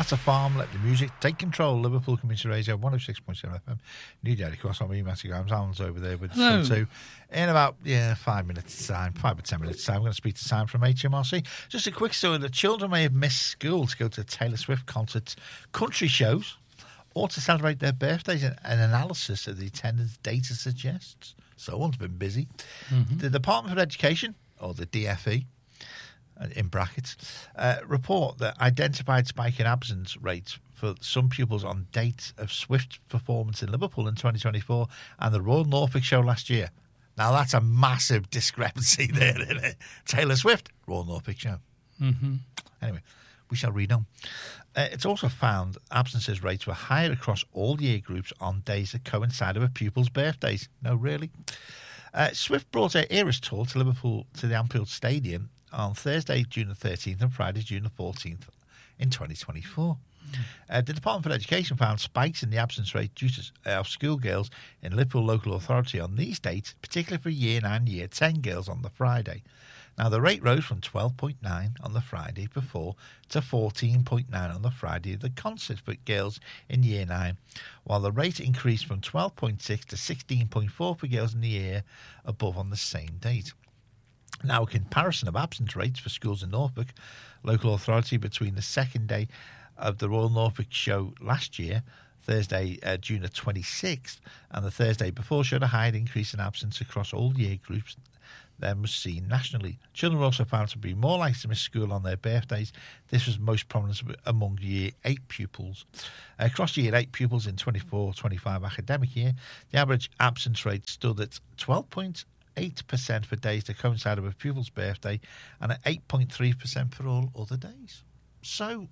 That's a farm. Let the music take control. Liverpool Community Radio 106.7 FM. New Daily Cross on me, Matty Grimes. Alan's over there with some too. In about 5 minutes time, 5 or 10 minutes time, I'm going to speak to Sam from HMRC. Just a quick story: the children may have missed school to go to Taylor Swift concerts, country shows, or to celebrate their birthdays. An analysis of the attendance data suggests someone's been busy. Mm-hmm. The Department for Education, or the DFE, in brackets, report that identified spike in absence rates for some pupils on dates of Swift performance in Liverpool in 2024 and the Royal Norfolk show last year. Now, that's a massive discrepancy there, isn't it? Taylor Swift, Royal Norfolk show. Mm-hmm. Anyway, we shall read on. It's also found absences rates were higher across all year groups on days that coincided with pupils' birthdays. No, really? Swift brought her Eras tour to Liverpool, to the Anfield Stadium, on Thursday, June the 13th and Friday, June the 14th in 2024. The Department for Education found spikes in the absence rate due to of schoolgirls in Liverpool local authority on these dates, particularly for Year 9, Year 10 girls on the Friday. Now, the rate rose from 12.9 on the Friday before to 14.9 on the Friday of the concert for girls in Year 9, while the rate increased from 12.6 to 16.4 for girls in the year above on the same date. Now, a comparison of absence rates for schools in Norfolk local authority between the second day of the Royal Norfolk show last year, Thursday, June the 26th, and the Thursday before showed a higher increase in absence across all year groups than was seen nationally. Children were also found to be more likely to miss school on their birthdays. This was most prominent among Year 8 pupils. Across Year 8 pupils in 24-25 academic year, the average absence rate stood at 12.8% for days that coincided with pupils' birthday and at 8.3% for all other days. So,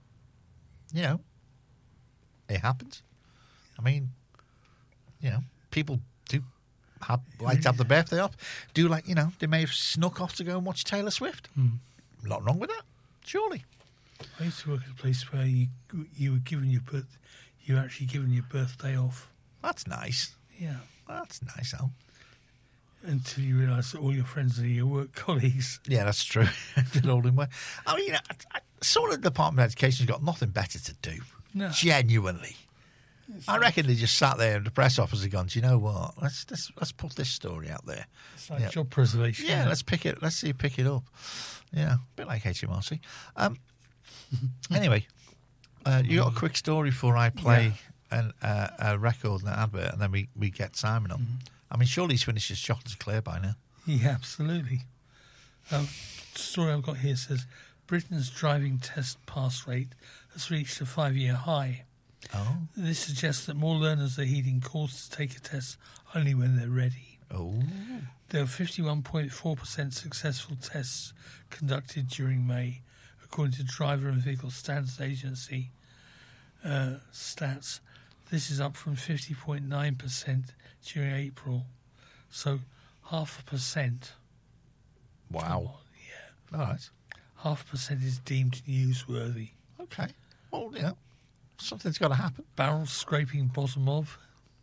it happens. I mean, people do like to have the birthday off. They may have snuck off to go and watch Taylor Swift. Not wrong with that, surely. I used to work at a place where you were given you were actually given your birthday off. That's nice. Yeah. That's nice, Al. Until you realise that all your friends are your work colleagues. Yeah, that's true. Good old way. I mean, sort of the Department of Education's got nothing better to do. No. Genuinely. I reckon they just sat there and the press officer gone, do you know what? Let's put this story out there. It's like job preservation. Yeah, let's pick it. Let's see you pick it up. Yeah, a bit like HMRC. Anyway, you got a quick story before I play a record and an advert, and then we get Simon on. Mm-hmm. I mean, surely he's finished his chocolates clear by now. Yeah, absolutely. The story I've got here says Britain's driving test pass rate has reached a 5-year high. Oh. This suggests that more learners are heeding calls to take a test only when they're ready. Oh. There were 51.4% successful tests conducted during May, according to Driver and Vehicle Standards Agency stats. This is up from 50.9% during April. So 0.5%. Wow. Yeah. All right. 0.5% is deemed newsworthy. Okay. Well, something's got to happen. Barrel scraping bottom of.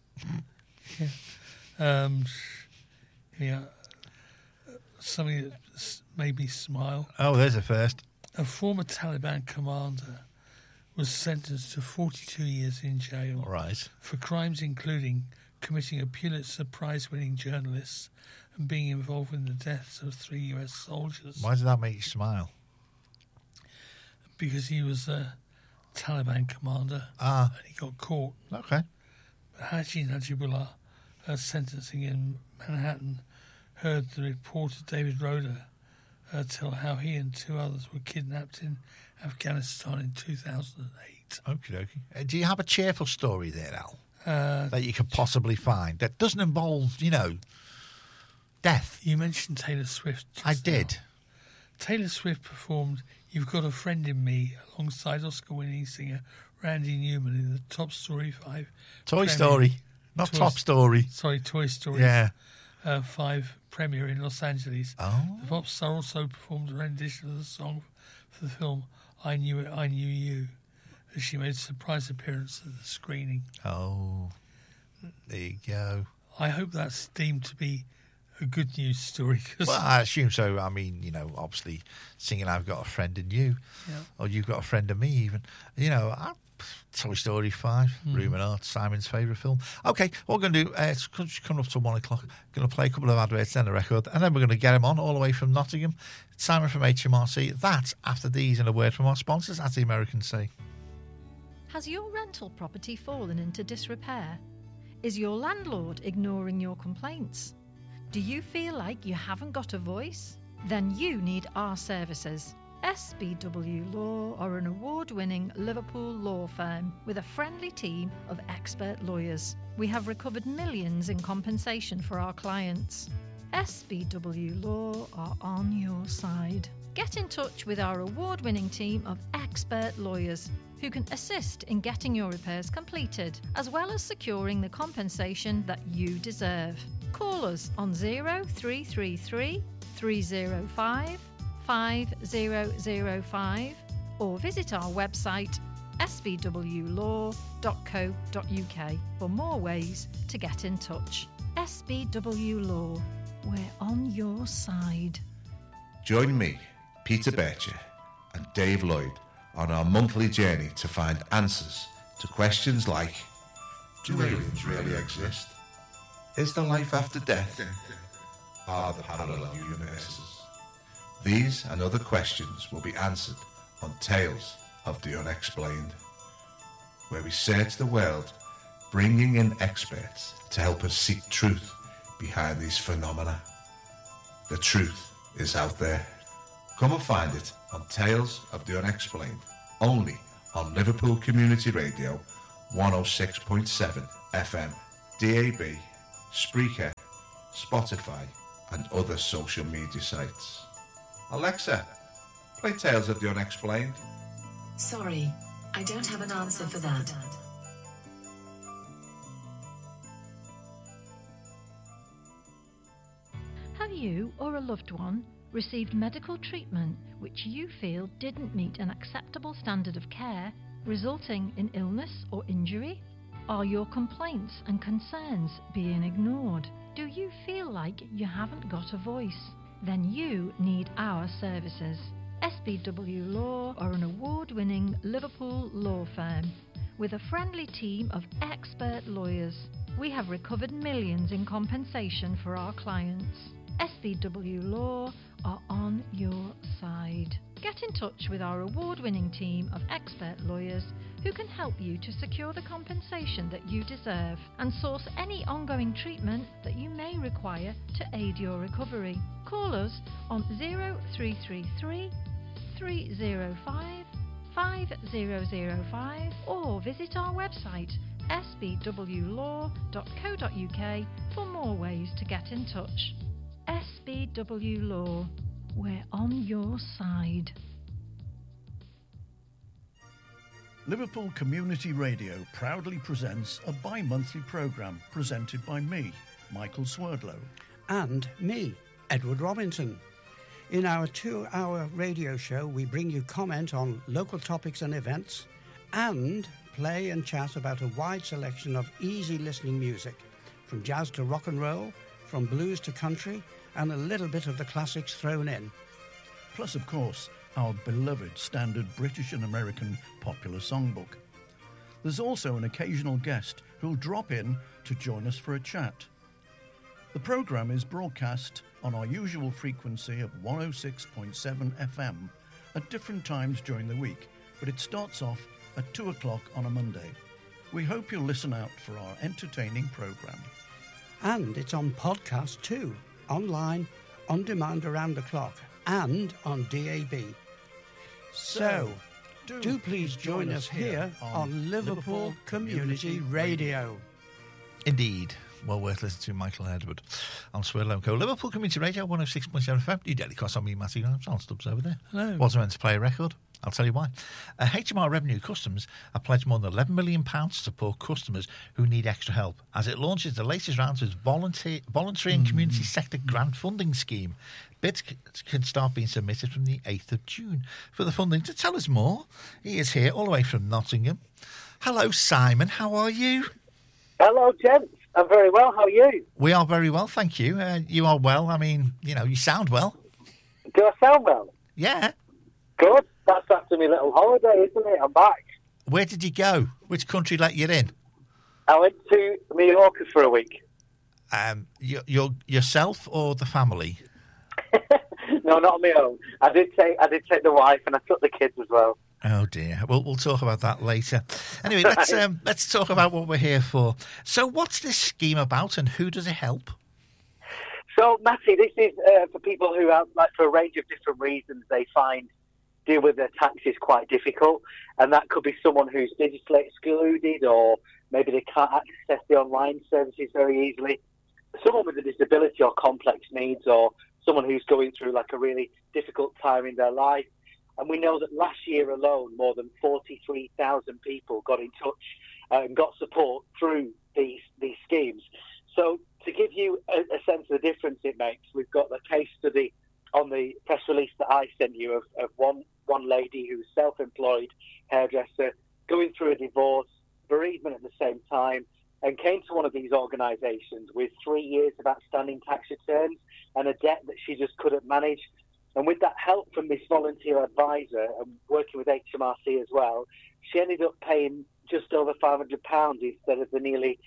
Yeah. Something that made me smile. Oh, there's a first. A former Taliban commander was sentenced to 42 years in jail. Right. For crimes including committing a Pulitzer Prize-winning journalist and being involved in the deaths of 3 U.S. soldiers. Why did that make you smile? Because he was a Taliban commander and he got caught. Okay. Haji Najibullah, sentencing in Manhattan, heard the reporter David Roeder tell how he and 2 others were kidnapped in Afghanistan in 2008. Okie dokie. Do you have a cheerful story there, Al, that you could possibly find that doesn't involve, death? You mentioned Taylor Swift. I did. Now. Taylor Swift performed You've Got a Friend in Me alongside Oscar-winning singer Randy Newman in the Top Story 5. Toy Story, not Top Story. Sorry, Toy Story. Yeah. 5 premiere in Los Angeles. Oh. The pop star also performed a rendition of the song for the film I Knew It, I Knew You, as she made a surprise appearance at the screening. Oh, there you go. I hope that's deemed to be a good news story. Well, I assume so. I mean, obviously singing "I've Got a Friend in You," or "You've Got a Friend in Me," even. Toy Story 5, Room and Art, Simon's favourite film. Okay, what we're going to do, it's coming up to 1 o'clock. Going to play a couple of adverts, then a record, and then we're going to get him on all the way from Nottingham. Simon from HMRC. That's after these and a word from our sponsors, as the Americans say. Has your rental property fallen into disrepair? Is your landlord ignoring your complaints? Do you feel like you haven't got a voice? Then you need our services. SBW Law are an award-winning Liverpool law firm with a friendly team of expert lawyers. We have recovered millions in compensation for our clients. SBW Law are on your side. Get in touch with our award-winning team of expert lawyers who can assist in getting your repairs completed, as well as securing the compensation that you deserve. Call us on 0333 305 5005 or visit our website sbwlaw.co.uk for more ways to get in touch. SBW Law, we're on your side. Join me, Peter Bircher, and Dave Lloyd on our monthly journey to find answers to questions like: do aliens really exist? Is there life after death? Are there parallel universes? These and other questions will be answered on Tales of the Unexplained, where we search the world, bringing in experts to help us seek truth behind these phenomena. The truth is out there. Come and find it on Tales of the Unexplained, only on Liverpool Community Radio 106.7 FM, DAB, Spreaker, Spotify, and other social media sites. Alexa, play Tales of the Unexplained. Sorry, I don't have an answer for that. Have you or a loved one received medical treatment which you feel didn't meet an acceptable standard of care, resulting in illness or injury? Are your complaints and concerns being ignored? Do you feel like you haven't got a voice? Then you need our services. SBW Law are an award-winning Liverpool law firm with a friendly team of expert lawyers. We have recovered millions in compensation for our clients. SBW Law are on your side. Get in touch with our award-winning team of expert lawyers who can help you to secure the compensation that you deserve and source any ongoing treatment that you may require to aid your recovery. Call us on 0333 305 5005 or visit our website sbwlaw.co.uk for more ways to get in touch. SBW Law, we're on your side. Liverpool Community Radio proudly presents a bi-monthly programme presented by me, Michael Swerdlow. And me, Edward Robinson. In our 2-hour radio show, we bring you comment on local topics and events and play and chat about a wide selection of easy listening music, from jazz to rock and roll, from blues to country, and a little bit of the classics thrown in. Plus, of course, our beloved standard British and American popular songbook. There's also an occasional guest who'll drop in to join us for a chat. The programme is broadcast on our usual frequency of 106.7 FM at different times during the week, but it starts off at 2 o'clock on a Monday. We hope you'll listen out for our entertaining programme. And it's on podcast too, online, on demand around the clock, and on DAB. So, do please join us here on Liverpool Community Radio. Indeed. Well worth listening to Michael and Edward on Swirl & Co. Liverpool Community Radio 106.7 FM. You daily cost on me, Matthew. John Stubbs over there. Hello. Wasn't meant to play a record. I'll tell you why. HMR Revenue Customs have pledged more than £11 million to support customers who need extra help as it launches the latest round of its voluntary and community sector grant funding scheme. Bids can start being submitted from the 8th of June. For the funding, to tell us more, he is here all the way from Nottingham. Hello, Simon. How are you? Hello, gents. I'm very well. How are you? We are very well, thank you. You are well. I mean, you sound well. Do I sound well? Yeah. Good. That's after my little holiday, isn't it? I'm back. Where did you go? Which country let you in? I went to Mallorca for a week. Yourself or the family? No, not on my own. I did take the wife, and I took the kids as well. Oh dear. We'll talk about that later. Anyway, let's talk about what we're here for. So, what's this scheme about, and who does it help? So, Matty, this is for people who have, like, for a range of different reasons, they find deal with their taxes quite difficult, and that could be someone who's digitally excluded, or maybe they can't access the online services very easily. Someone with a disability or complex needs, or someone who's going through like a really difficult time in their life. And we know that last year alone, more than 43,000 people got in touch and got support through these schemes. So to give you a sense of the difference it makes, we've got the case study on the press release that I sent you of one lady who's self-employed hairdresser, going through a divorce, bereavement at the same time, and came to one of these organisations with 3 years of outstanding tax returns and a debt that she just couldn't manage. And with that help from this volunteer advisor and working with HMRC as well, she ended up paying just over £500 instead of the nearly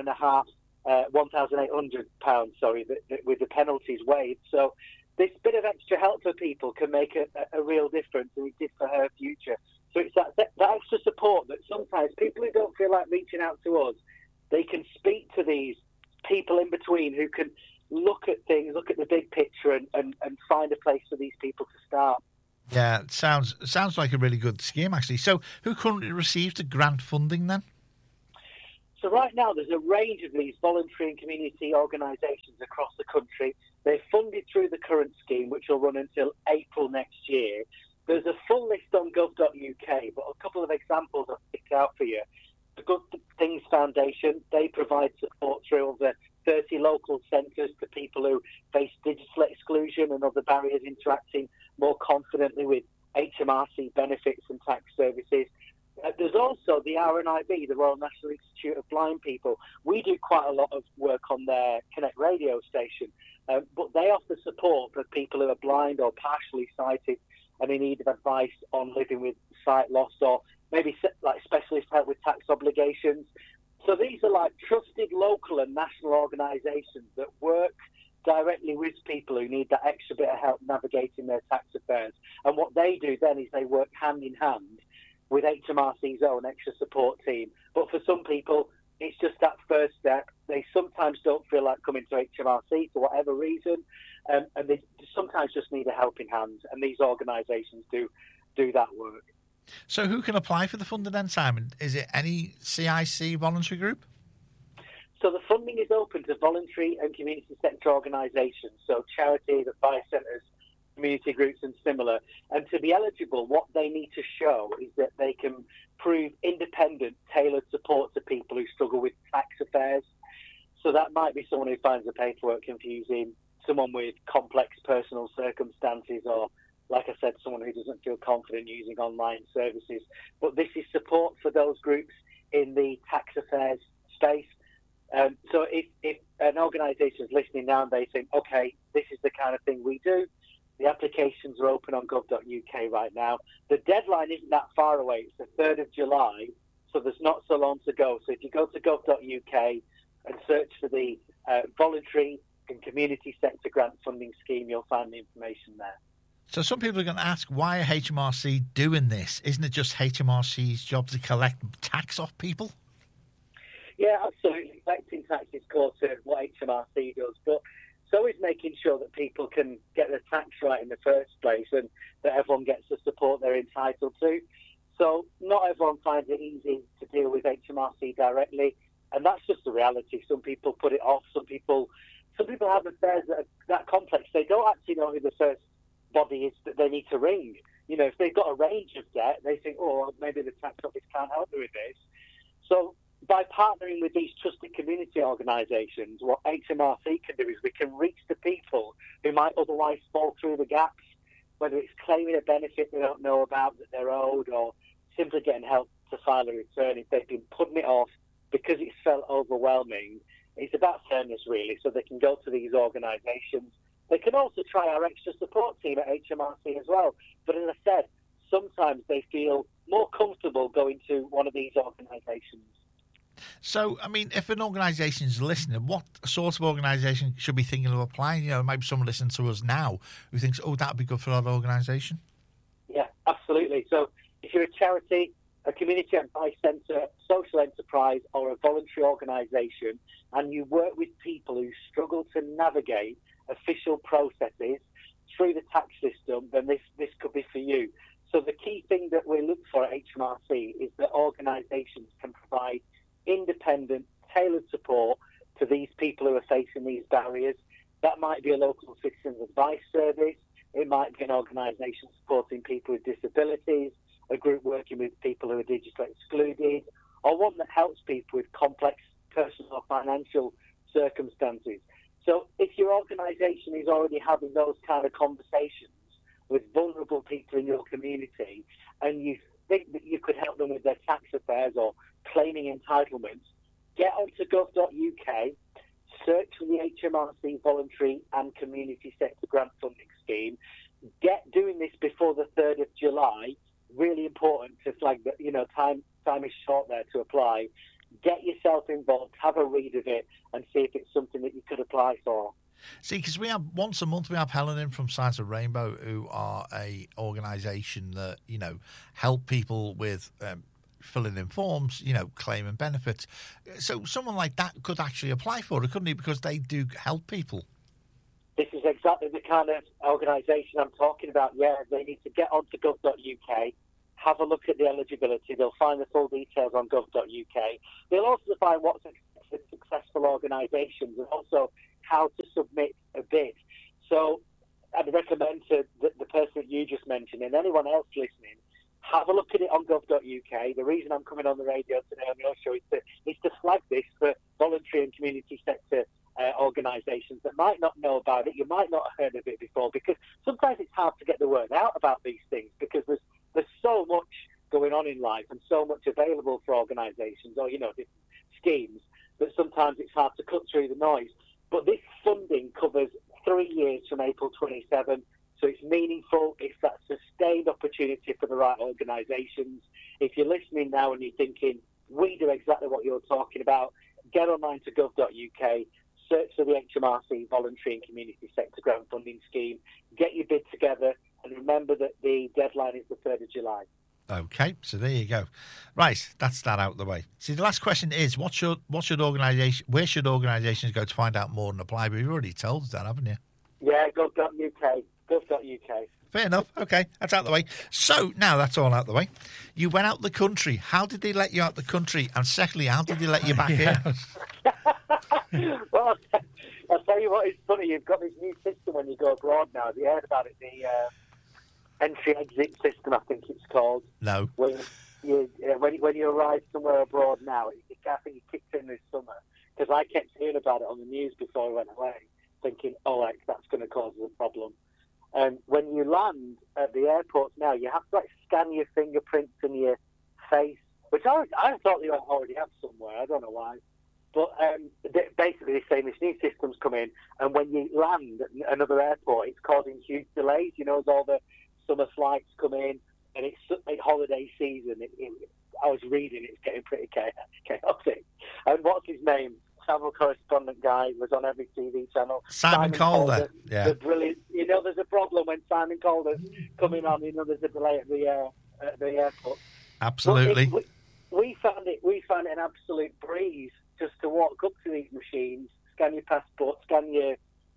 £1,800, with the penalties waived. So this bit of extra help for people can make a real difference, and it did for her future. So it's that extra support that sometimes people who don't feel like reaching out to us, they can speak to these people in between who can look at things, look at the big picture, and find a place for these people to start. Yeah, it sounds like a really good scheme, actually. So who currently receives the grant funding then? So right now there's a range of these voluntary and community organisations across the country. They're funded through the current scheme, which will run until April next year. There's a full list on gov.uk, but a couple of examples I've picked out for you. The Good Things Foundation, they provide support through over 30 local centres to people who face digital exclusion and other barriers, interacting more confidently with HMRC benefits and tax services. There's also the RNIB, the Royal National Institute of Blind People. We do quite a lot of work on their Connect radio station, but they offer support for people who are blind or partially sighted and in need of advice on living with sight loss, or maybe like specialist help with tax obligations. So these are like trusted local and national organisations that work directly with people who need that extra bit of help navigating their tax affairs. And what they do then is they work hand in hand with HMRC's own extra support team. But for some people, it's just that first step. They sometimes don't feel like coming to HMRC for whatever reason, and they sometimes just need a helping hand, and these organisations do that work. So who can apply for the funding then, Simon? Is it any CIC voluntary group? So the funding is open to voluntary and community sector organisations, so charities, advice centres, community groups and similar. And to be eligible, what they need to show is that they can prove independent, tailored support to people who struggle with tax affairs. So that might be someone who finds the paperwork confusing, someone with complex personal circumstances, or, like I said, someone who doesn't feel confident using online services. But this is support for those groups in the tax affairs space. So if an organisation is listening now and they think, okay, this is the kind of thing we do, the applications are open on gov.uk right now. The deadline isn't that far away. It's the 3rd of July, so there's not so long to go. So if you go to gov.uk and search for the voluntary and community sector grant funding scheme, you'll find the information there. So some people are going to ask, why are HMRC doing this? Isn't it just HMRC's job to collect tax off people? Yeah, absolutely. Collecting tax is core to what HMRC does, but so is making sure that people can get their tax right in the first place, and that everyone gets the support they're entitled to. So not everyone finds it easy to deal with HMRC directly, and that's just the reality. Some people put it off. Some people have affairs that are that complex. They don't actually know who the first body is that they need to ring. You know, if they've got a range of debt, they think, oh, maybe the tax office can't help me with this. So by partnering with these trusted community organisations, what HMRC can do is we can reach the people who might otherwise fall through the gaps, whether it's claiming a benefit they don't know about that they're owed, or simply getting help to file a return if they've been putting it off because it's felt overwhelming. It's about fairness, really, so they can go to these organisations. They can also try our extra support team at HMRC as well. But as I said, sometimes they feel more comfortable going to one of these organisations. So, I mean, if an organisation is listening, what sort of organisation should be thinking of applying? You know, maybe someone listening to us now who thinks, oh, that would be good for our organisation. Yeah, absolutely. So if you're a charity, a community advice centre, social enterprise, or a voluntary organisation, and you work with people who struggle to navigate official processes through the tax system, then this could be for you. So the key thing that we look for at HMRC is that organisations can provide independent, tailored support to these people who are facing these barriers. That might be a local citizens advice service. It might be an organisation supporting people with disabilities, a group working with people who are digitally excluded, or one that helps people with complex personal or financial circumstances. So if your organisation is already having those kind of conversations with vulnerable people in your community, and you think that you could help them with their tax affairs or claiming entitlements, get onto gov.uk, search for the HMRC Voluntary and Community Sector Grant Funding Scheme. Get doing this before the 3rd of July. Really important to flag that, time is short there to apply. Get yourself involved, have a read of it, and see if it's something that you could apply for. See, because we have once a month, we have Helen in from Sides of Rainbow, who are a organisation that, help people with filling in forms, claiming benefits. So someone like that could actually apply for it, couldn't he? Because they do help people. This is exactly the kind of organisation I'm talking about. Yeah, they need to get onto gov.uk, have a look at the eligibility. They'll find the full details on gov.uk. They'll also find what's successful organisations and also how to submit a bid. So I'd recommend to the person that you just mentioned and anyone else listening, have a look at it on gov.uk. The reason I'm coming on the radio today on your show is to flag this for voluntary and community sector organisations that might not know about it. You might not have heard of it before, because sometimes it's hard to get the word out about these things because there's so much going on in life and so much available for organisations or, different schemes that sometimes it's hard to cut through the noise. But this funding covers 3 years from April 27, so it's meaningful. It's that sustained opportunity for the right organisations. If you're listening now and you're thinking, we do exactly what you're talking about, get online to gov.uk, search for the HMRC Voluntary and Community Sector Grant Funding Scheme, get your bid together, and remember that the deadline is the 3rd of July. Okay, so there you go. Right, that's that out of the way. See, the last question is, where should organisations go to find out more and apply? But you've already told us that, haven't you? Yeah, gov.uk. Fair enough. Okay, that's out of the way. So, now that's all out of the way. You went out the country. How did they let you out the country? And secondly, how did they let you back here? Well, I'll tell you what, it's funny. You've got this new system when you go abroad now. Have you heard about it? The entry-exit system, I think it's called. No. When you arrive somewhere abroad now, I think it kicked in this summer, because I kept hearing about it on the news before I went away, thinking, that's going to cause us a problem. And when you land at the airports now, you have to scan your fingerprints and your face, which I thought you already have somewhere. I don't know why. But basically they're saying this new system's come in, and when you land at another airport, it's causing huge delays. As all the summer flights come in, and it's holiday season. I was reading, it's getting pretty chaotic. And what's his name? Travel correspondent guy was on every TV channel. Simon Calder. Yeah. The brilliant. There's a problem when Simon Calder's coming on. There's a delay at the airport. Absolutely. We found it an absolute breeze just to walk up to these machines, scan your passport, scan your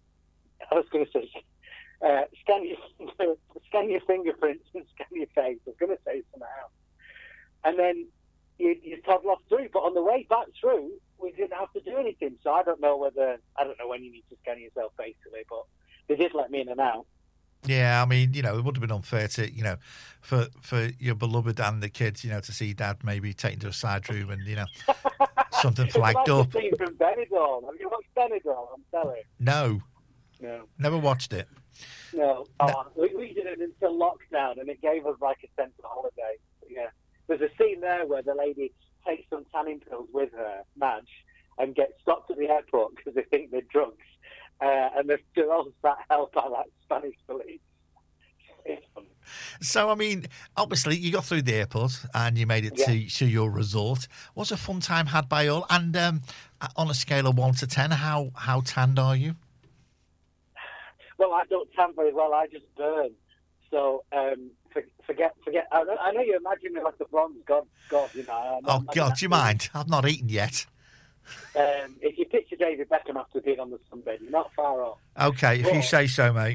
fingerprints and scan your face. I was going to say something else. And then you toddle off through. But on the way back through, we didn't have to do anything. So I don't know when you need to scan yourself, basically. But they did let me in and out. Yeah, I mean, it would have been unfair to, for your beloved and the kids, to see Dad maybe taken to a side room and, something flagged up. It's from Benidorm. Have you watched Benidorm? I'm telling. No. Never watched it. No. We did it until lockdown, and it gave us a sense of holiday. Yeah. There's a scene there where the lady takes some tanning pills with her, Madge, and get stopped at the airport because they think they're drugs. And they're all sat held by like Spanish police. It's fun. So, I mean, obviously you got through the airport and you made it to your resort. Was a fun time had by all? And on a scale of 1 to 10, how tanned are you? Well, I don't tan very well. I just burn. So forget. I know you imagine me like the bronze god. You know. Oh God, do you mind? I've not eaten yet. If you picture David Beckham after being on the sunbed, you're not far off. Okay, if you say so, mate.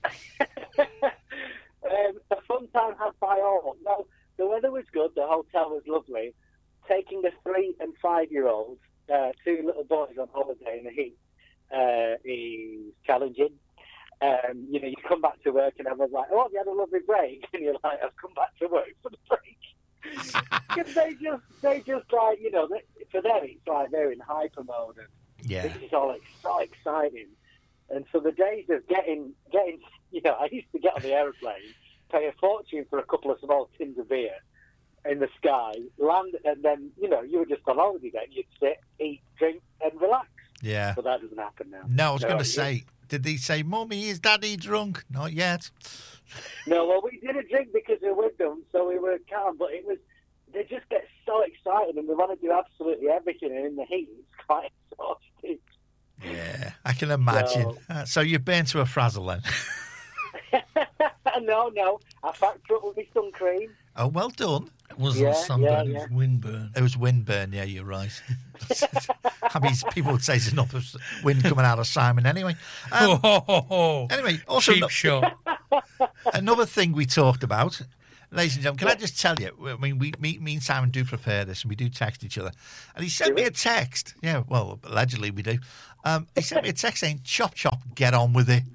A fun time had by all. No, the weather was good. The hotel was lovely. Taking the 3 and 5-year-olds, 2 little boys on holiday in the heat, is challenging. You know, you come back to work and everyone's like, "Oh, have you had a lovely break?" And you're like, "I've come back to work for the break." Because they just like, you know, for them it's like they're in hyper mode and this is all so exciting. And so the days of getting, you know, I used to get on the aeroplane, pay a fortune for a couple of small tins of beer in the sky, land, and then, you know, you were just on holiday then. You'd sit, eat, drink, and relax. Yeah. But that doesn't happen now. No, I was going to say, did they say, "Mummy, is Daddy drunk?" Not yet. No, well, we didn't drink because we were with them, so we were calm, but they just get so excited and they want to do absolutely everything, and in the heat, it's quite exhausting. Yeah, I can imagine. So you've been to a frazzle then? No. I packed up with my sun cream. Oh, well done. It wasn't sunburn, it was windburn. It was windburn, yeah, you're right. I mean, people would say there's enough of wind coming out of Simon anyway. Anyway, also cheap shot. Another thing we talked about, ladies and gentlemen, can I just tell you, I mean, me and Simon do prepare this and we do text each other. And he sent me a text. Yeah, well, allegedly we do. He sent me a text saying, "Chop, chop, get on with it."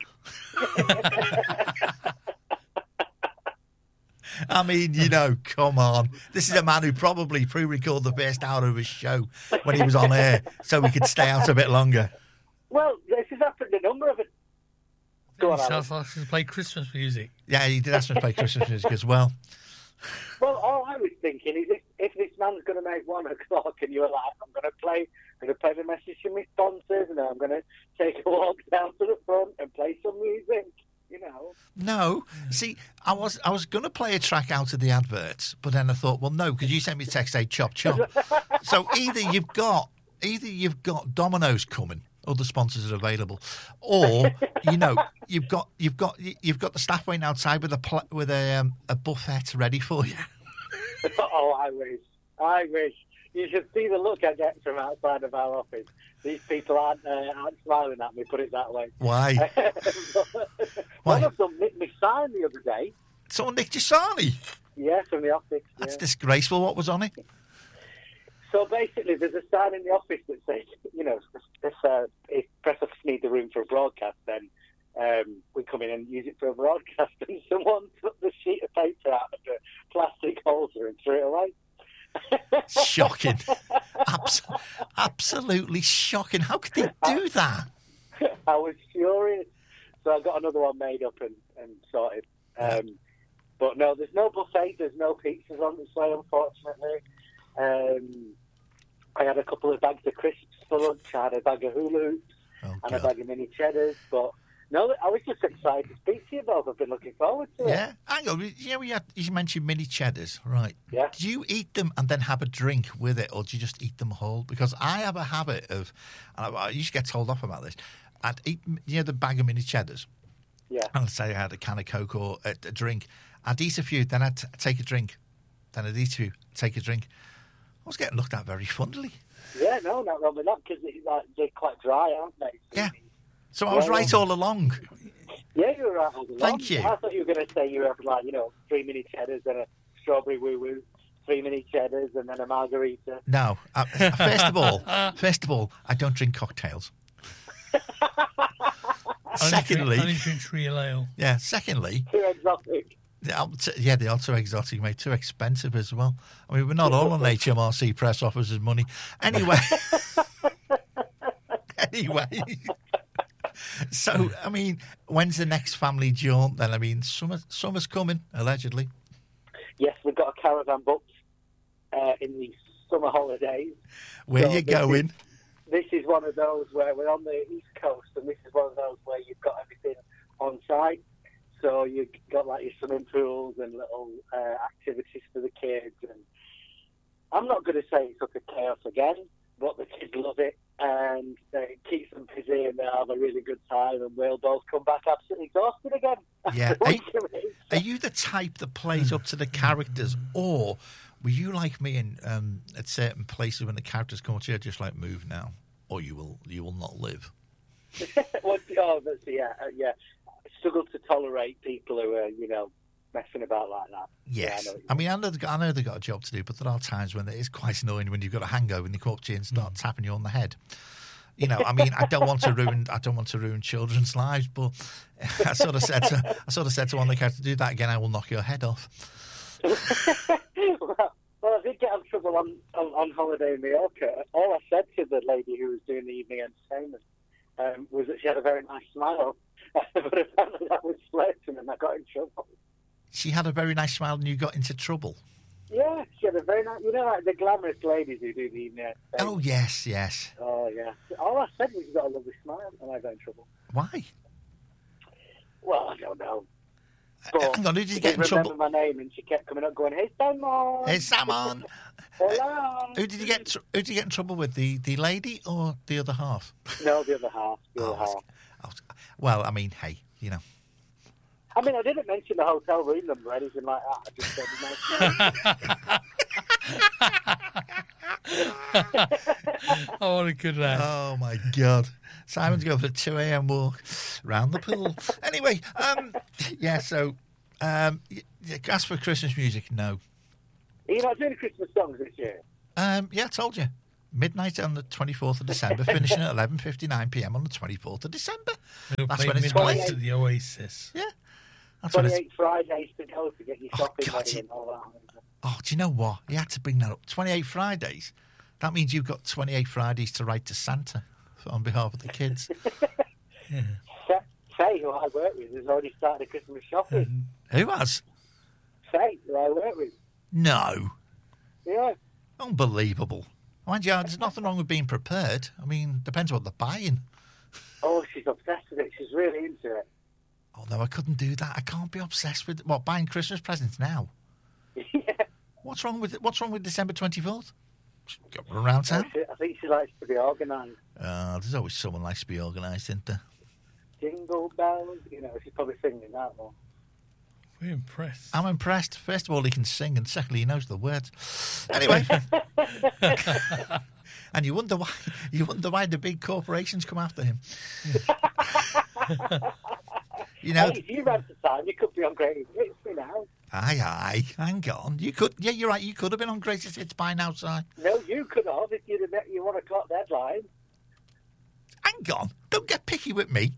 I mean, you know, come on. This is a man who probably pre-recorded the first hour of his show when he was on air so we could stay out a bit longer. Well, this has happened a number of it. Go on, South Africa to play Christmas music. Yeah, he did ask me to play Christmas music as well. Well, all I was thinking is if this man's going to make 1 o'clock and you're like, I'm going to play the message to my sponsors and I'm going to take a walk down to the front and play some music. You know. No, see, I was going to play a track out of the adverts, but then I thought, well, no, because you sent me a text saying "chop chop." So either you've got Domino's coming, other sponsors are available, or you know you've got the staff waiting outside with a buffet ready for you. Oh, I wish. You should see the look I get from outside of our office. These people aren't smiling at me, put it that way. Why? One of them nicked me sign the other day. Someone nicked your sign? Yeah, from the office. That's disgraceful. What was on it? So basically, there's a sign in the office that says, you know, if press office need the room for a broadcast, then we come in and use it for a broadcast. And someone took the sheet of paper out of the plastic holder and threw it away. Shocking. Absolutely shocking. How could they do that? I was furious. So I got another one made up and sorted. But no, there's no buffet. There's no pizzas on display, unfortunately. I had a couple of bags of crisps for lunch. I had a bag of hula hoops and a bag of mini cheddars. But no, I was just excited to speak to you both. I've been looking forward to it. Yeah, hang on. You mentioned mini cheddars, right? Yeah. Do you eat them and then have a drink with it, or do you just eat them whole? Because I have a habit of, and I used to get told off about this, I'd eat, the bag of mini cheddars. Yeah. And let's say I had a can of Coke or a drink. I'd eat a few, then I'd take a drink. Then I'd eat a few, take a drink. I was getting looked at very fondly. Yeah, no, not wrong with that, because they're quite dry, aren't they? Yeah. So I was right all along. Yeah, you were right all along. Thank you. I thought you were going to say you were like, 3 mini cheddars and a strawberry woo-woo, 3 mini cheddars and then a margarita. No. First of all, I don't drink cocktails. Secondly... I only drink real ale. Yeah, secondly... Too exotic. Yeah, they are too exotic, mate. Too expensive as well. I mean, we're not all on HMRC press officers' money. Anyway. So, I mean, when's the next family jaunt then? I mean, summer's coming, allegedly. Yes, we've got a caravan booked in the summer holidays. Where are you going? this is one of those where we're on the East Coast, and this is one of those where you've got everything on site. So you've got like your swimming pools and little activities for the kids. And I'm not going to say it's utter chaos again, but the kids love it, and it keeps them busy, and they have a really good time, and we'll both come back absolutely exhausted again. Yeah. Are you the type that plays up to the characters, or were you like me in at certain places when the characters come to you, just like move now, or you will not live? Well, yeah. I struggle to tolerate people who are, messing about like that. Yes. Yeah, I know they've got a job to do, but there are times when it is quite annoying when you've got a hangover and they come up to you and start tapping you on the head. I don't want to ruin children's lives, but I sort of said to one of the characters, do that again, I will knock your head off. Well, I did get in trouble on holiday in Mallorca. All I said to the lady who was doing the evening entertainment was that she had a very nice smile. But apparently that was flirting, and I got in trouble. She had a very nice smile and you got into trouble? Yeah, she had a very nice... like the glamorous ladies who do the evening entertainment. Oh, yes. Oh, yeah. All I said was you got a lovely smile, and I got in trouble. Why? Well, I don't know. But hang on, who did you get in remember trouble? my name, and she kept coming up going, "Hey, Simon! Hey, Simon!" Hello! Who did you get in trouble with? The lady or the other half? No, the other half. Well, I mean, hey, I mean, I didn't mention the hotel room number or anything like that. I just said nice. Oh, what a good lad. Oh, my God. Simon's going for a 2 a.m. walk round the pool. Anyway, so ask for Christmas music, no. Are you not doing Christmas songs this year? Yeah, I told you. Midnight on the 24th of December, finishing at 11:59 p.m. on the 24th of December. That's when it's midnight played. at the Oasis. Yeah. That's 28 Fridays to go to get your shopping God, ready and all that. Oh, do you know what? You had to bring that up. 28 Fridays. That means you've got 28 Fridays to write to Santa on behalf of the kids. Yeah. Faye, who I work with, has already started Christmas shopping. Who has? Faye, who I work with. No. Yeah. Unbelievable. Mind you, there's nothing wrong with being prepared. I mean, depends what they're buying. Oh, she's obsessed with it. She's really into it. Oh, no, I couldn't do that. I can't be obsessed with, buying Christmas presents now? Yeah. What's wrong with December 24th? Go around town? I think she likes to be organised. There's always someone likes to be organised, isn't there? Jingle bells. She's probably singing that one. We're impressed. I'm impressed. First of all, he can sing, and secondly, he knows the words. Anyway, and you wonder why the big corporations come after him. Hey, if you ran to time, you could be on Greatest Hits now. Aye, hang on. You could, yeah, you're right. You could have been on Greatest Hits by now, Si. No, you could have if you'd have met your 1 o'clock deadline. Hang on. Don't get picky with me.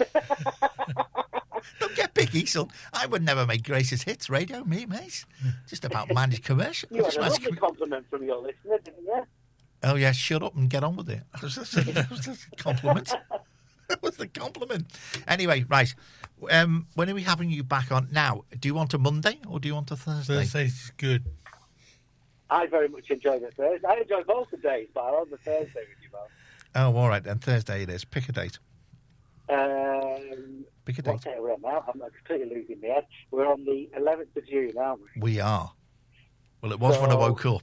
Don't get picky, son. I would never make Greatest Hits radio, me, mate. Just about managed commercial. You had a lovely compliment from your listener, didn't you? Oh, yeah, shut up and get on with it. That was just a compliment. That was the compliment. Anyway, right. When are we having you back on? Now, do you want a Monday or do you want a Thursday? Thursday's good. I very much enjoy the Thursday. I enjoy both the days, but I'm on the Thursday with you, Mark. Oh, all right, then. Thursday it is. Pick a date. Pick a date. What day are we on now? I'm completely losing my head. We're on the 11th of June, aren't we? We are. Well, it was when I woke up.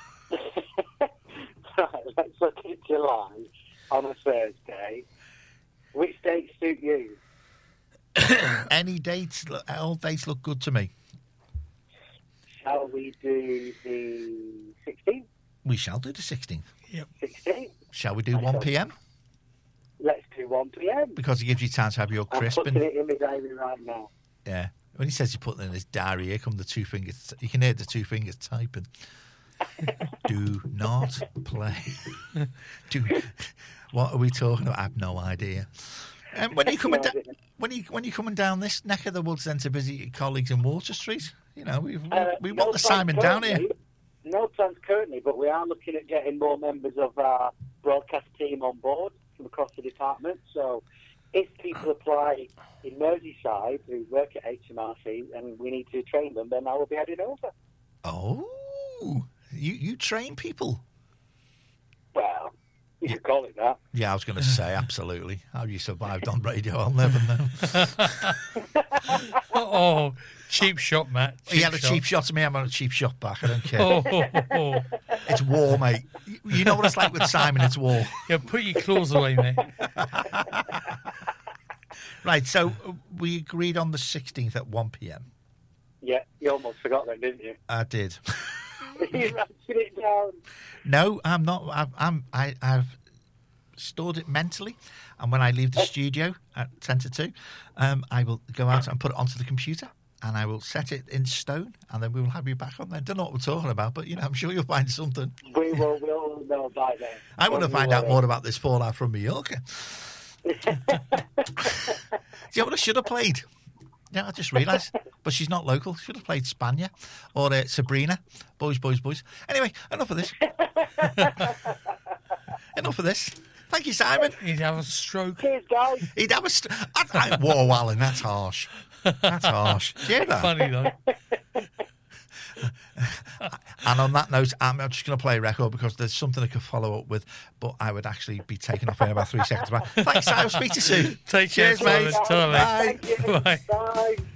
Right, let's look at July on a Thursday. Which dates suit you? Any dates, all dates look good to me. Shall we do the 16th? We shall do the 16th. Yep. 16th? Shall we do 1 p.m.? Let's do 1 p.m. Because it gives you time to have your I'm crisp. putting it in my diary right now. Yeah. When he says he's putting it in his diary, here come the 2 fingers. You can hear the 2 fingers typing. Do not play. What are we talking about? I have no idea. When are you coming down? When you coming down this neck of the woods then to visit your colleagues in Water Street? We want the Simon down here. No plans currently, but we are looking at getting more members of our broadcast team on board from across the department. So if people apply in Merseyside who work at HMRC and we need to train them, then I will be heading over. Oh, you train people? Well, You could call it that. Yeah, I was going to say, absolutely. How you survived on radio, I'll never know. Oh, cheap shot, Matt. He had a cheap shot to me, I'm on a cheap shot back. I don't care. It's war, mate. You know what it's like with Simon, it's war. Yeah, put your claws away, mate. Right, so we agreed on the 16th at 1 p.m. Yeah, you almost forgot that, didn't you? I did. You're writing it down. No, I'm not. I've stored it mentally, and when I leave the studio at 10 to 2, I will go out and put it onto the computer, and I will set it in stone, and then we will have you back on there. Don't know what we're talking about, but, I'm sure you'll find something. We'll know by then. I want to find out more about this fallout from Mallorca. Do you know what I should have played? Yeah, I just realised. But she's not local. Should have played Spania or Sabrina. Boys, boys, boys. Anyway, enough of this. Enough of this. Thank you, Simon. He'd have a stroke. Cheers, guys. He'd have a whoa, Alan, that's harsh. That's harsh. Do you hear that? Funny, though. And on that note, I'm just going to play a record because there's something I could follow up with, but I would actually be taken off air about 3 seconds. Thanks, Simon. Speak to you soon. Take care, Cheers, mate. Simon. Bye. Thank you. Bye. Bye.